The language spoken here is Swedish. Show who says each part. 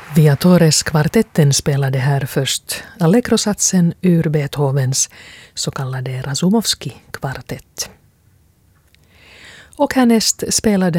Speaker 1: Viatores-kvartetten spelade här först Allegro-satsen ur Beethovens så kallade Razumovski-kvartett. Och härnäst spelade